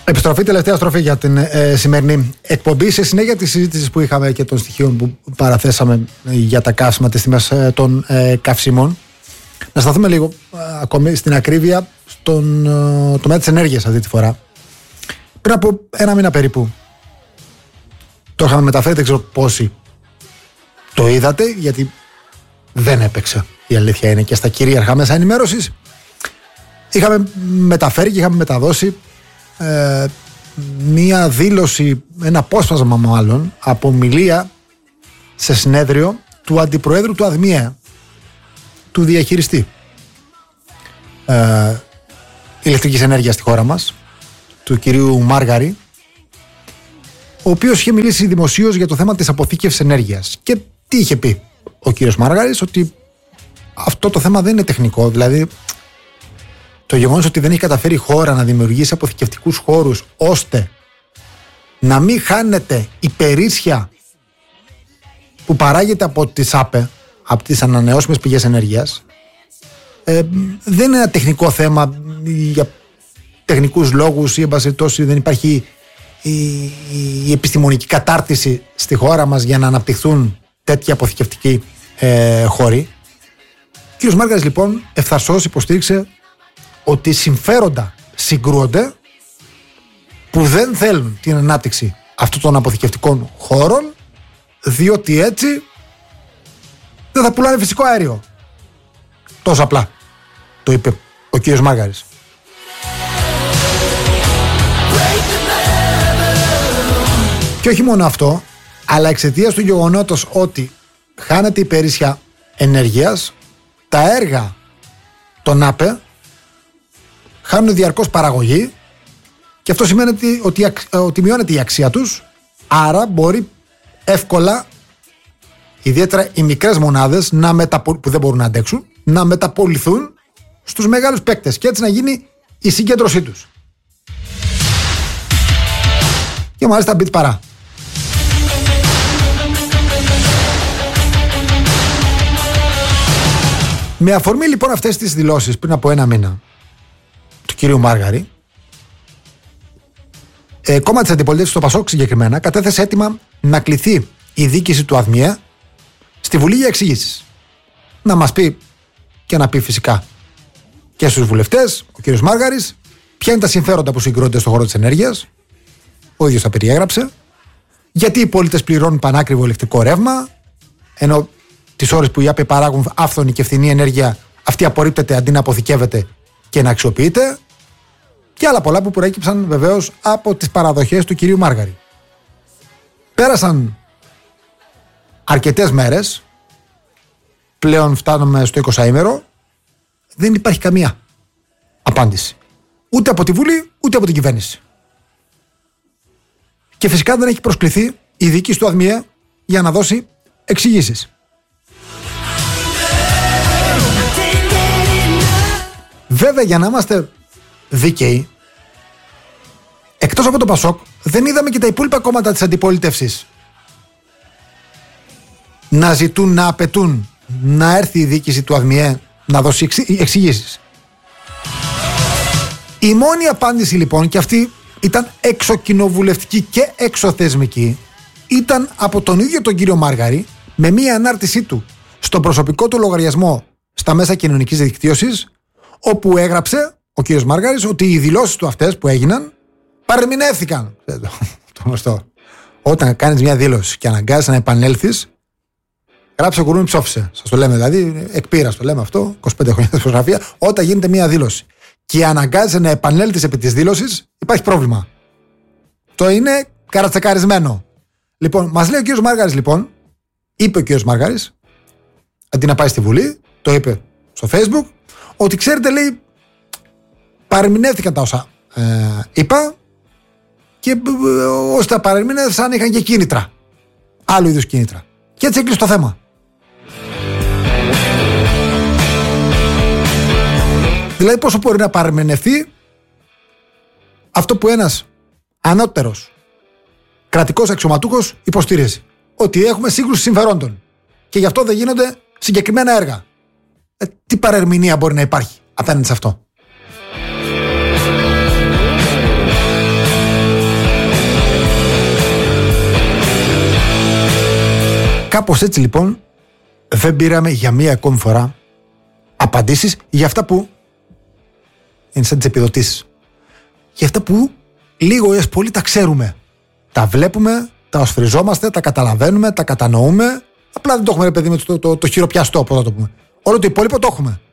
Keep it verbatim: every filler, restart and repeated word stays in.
Επιστροφή, τελευταία στροφή για την ε, σημερινή εκπομπή. Σε συνέχεια της συζήτησης που είχαμε και των στοιχείων που παραθέσαμε για τα καύσιμα, τις τιμές ε, των ε, καυσίμων, να σταθούμε λίγο ε, ακόμη στην ακρίβεια στον ε, τομέα της ενέργειας αυτή τη φορά. Πριν από ένα μήνα περίπου το είχαμε μεταφέρει, δεν ξέρω πόσοι το είδατε, γιατί δεν έπαιξε, η αλήθεια είναι, και στα κυρίαρχα μέσα ενημέρωσης. Είχαμε μεταφέρει και είχαμε μεταδώσει ε, μία δήλωση, ένα απόσπασμα μάλλον, από ομιλία σε συνέδριο του Αντιπροέδρου του ΑΔΜΙΕ, του διαχειριστή ε, ηλεκτρικής ενέργειας στη χώρα μας, του κυρίου Μάργαρη, ο οποίος είχε μιλήσει δημοσίως για το θέμα της αποθήκευσης ενέργειας. Και τι είχε πει ο κύριος Μάργαρης? Ότι αυτό το θέμα δεν είναι τεχνικό, δηλαδή το γεγονός ότι δεν έχει καταφέρει η χώρα να δημιουργήσει αποθηκευτικούς χώρους ώστε να μην χάνεται η περίσσια που παράγεται από τις ΑΠΕ, από τις ανανεώσιμες πηγές ενέργειας, ε, δεν είναι ένα τεχνικό θέμα για τεχνικούς λόγους ή εν πάση περιπτώσει δεν υπάρχει η, η επιστημονική κατάρτιση στη χώρα μας για να αναπτυχθούν τέτοια αποθηκευτικοί ε, χώροι. Ο κ. Μάργαρης λοιπόν ευθαρσώς υποστήριξε ότι συμφέροντα συγκρούονται που δεν θέλουν την ανάπτυξη αυτών των αποθηκευτικών χώρων, διότι έτσι δεν θα πουλάνε φυσικό αέριο. Τόσο απλά το είπε ο κ. Μάργαρης. Και όχι μόνο αυτό, αλλά εξαιτίας του γεγονότος ότι χάνεται η περίσσια ενέργειας, τα έργα των ΑΠΕ χάνουν διαρκώς παραγωγή και αυτό σημαίνει ότι, ότι, ότι μειώνεται η αξία τους, άρα μπορεί εύκολα, ιδιαίτερα οι μικρές μονάδες να μεταπο, που δεν μπορούν να αντέξουν, να μεταπολιθούν στους μεγάλους παίκτες και έτσι να γίνει η συγκέντρωσή τους. Και μάλιστα μπιτ παρά. Με αφορμή λοιπόν αυτές τις δηλώσεις πριν από ένα μήνα του κυρίου Μάργαρη, ε, κόμμα της αντιπολίτευσης, το ΠΑΣΟΚ συγκεκριμένα, κατέθεσε έτοιμα να κληθεί η διοίκηση του ΑΔΜΙΕ στη Βουλή για εξηγήσεις. Να μας πει και να πει φυσικά και στους βουλευτές, ο κύριος Μάργαρης, ποια είναι τα συμφέροντα που συγκρούνται στον χώρο της ενέργειας. Ο ίδιος τα περιέγραψε. Γιατί οι πολίτες πληρώνουν πανάκριβο ηλεκτρικό ρεύμα, ενώ τις ώρες που οι ΑΠΕ παράγουν άφθονη και φθηνή ενέργεια, αυτή απορρίπτεται αντί να αποθηκεύεται και να αξιοποιείται. Και άλλα πολλά που προέκυψαν βεβαίως από τις παραδοχές του κυρίου Μάργαρη. Πέρασαν αρκετές μέρες, πλέον φτάνουμε στο εικοσάήμερο, δεν υπάρχει καμία απάντηση. Ούτε από τη Βουλή, ούτε από την κυβέρνηση. Και φυσικά δεν έχει προσκληθεί η διοίκηση του ΑΔΜΙΕ για να δώσει εξηγήσεις. Βέβαια, για να είμαστε δίκαιοι, εκτός από το ΠΑΣΟΚ, δεν είδαμε και τα υπόλοιπα κόμματα της αντιπολίτευσης να ζητούν, να απαιτούν να έρθει η διοίκηση του ΑΔΜΙΕ να δώσει εξηγήσεις. Η μόνη απάντηση λοιπόν, και αυτή ήταν εξοκοινοβουλευτική και εξωθεσμική, ήταν από τον ίδιο τον κύριο Μάργαρη, με μία ανάρτησή του στον προσωπικό του λογαριασμό στα μέσα κοινωνικής δικτύωσης, όπου έγραψε ο κύριος Μάργαρης ότι οι δηλώσεις του αυτές που έγιναν παρεμηνεύθηκαν. Το γνωστό. Όταν κάνεις μια δήλωση και αναγκάζεσαι να επανέλθεις, γράψε ο κουρούνι ψόφισε. Σας το λέμε δηλαδή, εκπείρας το λέμε αυτό, είκοσι πέντε χρόνια φωτογραφία. Όταν γίνεται μια δήλωση και αναγκάζεσαι να επανέλθεις επί της δήλωσης, υπάρχει πρόβλημα. Το είναι καρατσεκαρισμένο. Λοιπόν, μας λέει ο κύριος Μάργαρης, λοιπόν, είπε ο κύριος Μάργαρης, αντί να πάει στη Βουλή, το είπε στο Facebook, ότι ξέρετε, λέει, παρεμηνεύτηκαν τα όσα ε, είπα και ε, όσοι τα παρεμηνεύσαν είχαν και κίνητρα. Άλλου είδους κίνητρα. Και έτσι έκλεισε το θέμα. Δηλαδή πόσο μπορεί να παρεμηνευτεί αυτό που ένας ανώτερος κρατικός αξιωματούχος υποστηρίζει. Ότι έχουμε σύγκρουση συμφερόντων και γι' αυτό δεν γίνονται συγκεκριμένα έργα. Ε, τι παρερμηνία μπορεί να υπάρχει απέναντι σε αυτό? Κάπως έτσι λοιπόν δεν πήραμε για μία ακόμη φορά απαντήσεις για αυτά που είναι σαν τις επιδοτήσεις. Για αυτά που λίγο ή πολύ τα ξέρουμε. Τα βλέπουμε, τα οσφριζόμαστε, τα καταλαβαίνουμε, τα κατανοούμε. Απλά δεν το έχουμε, ρε παιδί, με το, το, το, το χειροπιαστό, πώς θα το πούμε. Όλο το υπόλοιπο το έχουμε.